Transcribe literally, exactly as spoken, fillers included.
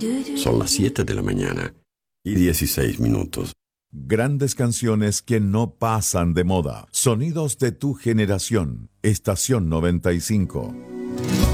Son las siete de la mañana y dieciséis minutos. Grandes canciones que no pasan de moda. Sonidos de tu generación. Estación noventa y cinco.